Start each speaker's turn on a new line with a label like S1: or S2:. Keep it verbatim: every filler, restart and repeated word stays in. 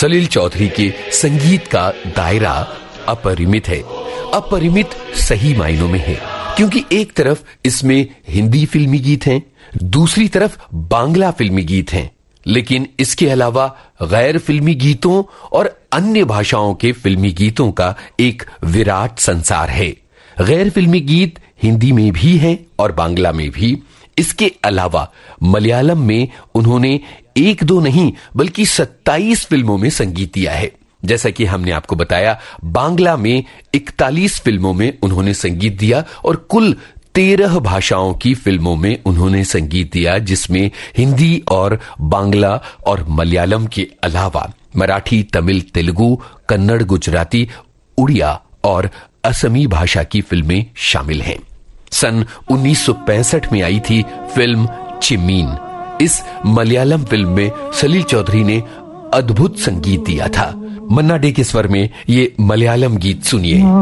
S1: सलील चौधरी के संगीत का दायरा अपरिमित है। अपरिमित सही मायनों में है, क्योंकि एक तरफ इसमें हिंदी फिल्मी गीत हैं, दूसरी तरफ बांग्ला फिल्मी गीत हैं, लेकिन इसके अलावा गैर फिल्मी गीतों और अन्य भाषाओं के फिल्मी गीतों का एक विराट संसार है। गैर फिल्मी गीत हिंदी में भी हैं और बांग्ला में भी। इसके अलावा मलयालम में उन्होंने एक दो नहीं बल्कि सत्ताईस फिल्मों में संगीत दिया है। जैसा कि हमने आपको बताया, बांग्ला में इकतालीस फिल्मों में उन्होंने संगीत दिया और कुल तेरह भाषाओं की फिल्मों में उन्होंने संगीत दिया, जिसमें हिंदी और बांग्ला और मलयालम के अलावा मराठी, तमिल, तेलुगु, कन्नड़, गुजराती, उड़िया और असमी भाषा की फिल्में शामिल हैं। सन उन्नीस सौ पैंसठ में आई थी फिल्म चिमीन। इस मलयालम फिल्म में सलील चौधरी ने अद्भुत संगीत दिया था। मन्ना डे के स्वर में ये मलयालम गीत सुनिए।